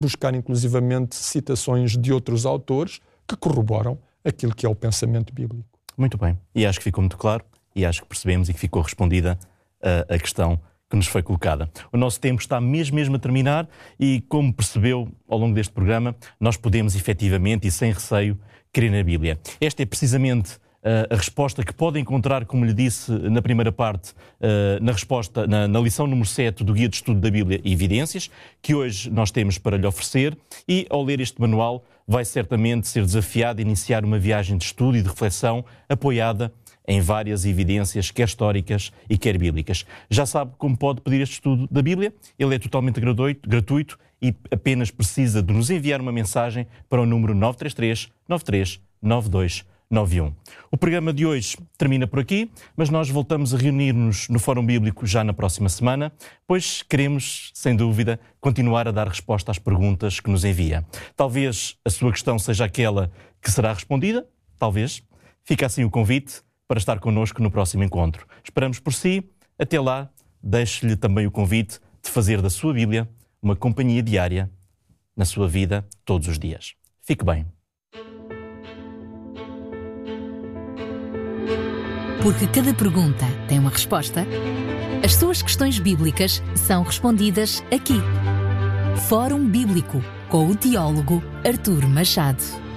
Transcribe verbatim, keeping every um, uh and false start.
buscar inclusivamente citações de outros autores que corroboram aquilo que é o pensamento bíblico. Muito bem. E acho que ficou muito claro, e acho que percebemos e que ficou respondida a, a questão que nos foi colocada. O nosso tempo está mesmo, mesmo a terminar e, como percebeu ao longo deste programa, nós podemos efetivamente e sem receio crer na Bíblia. Esta é precisamente uh, a resposta que pode encontrar, como lhe disse na primeira parte, uh, na resposta, na, na lição número sete do Guia de Estudo da Bíblia e Evidências, que hoje nós temos para lhe oferecer, e ao ler este manual vai certamente ser desafiado a iniciar uma viagem de estudo e de reflexão apoiada em várias evidências, quer históricas e quer bíblicas. Já sabe como pode pedir este estudo da Bíblia? Ele é totalmente gratuito e apenas precisa de nos enviar uma mensagem para o número nove três três, nove três nove dois nove um. O programa de hoje termina por aqui, mas nós voltamos a reunir-nos no Fórum Bíblico já na próxima semana, pois queremos, sem dúvida, continuar a dar resposta às perguntas que nos envia. Talvez a sua questão seja aquela que será respondida, talvez. Fica assim o convite para estar connosco no próximo encontro. Esperamos por si. Até lá, deixe-lhe também o convite de fazer da sua Bíblia uma companhia diária na sua vida todos os dias. Fique bem. Porque cada pergunta tem uma resposta, as suas questões bíblicas são respondidas aqui. Fórum Bíblico, com o teólogo Artur Machado.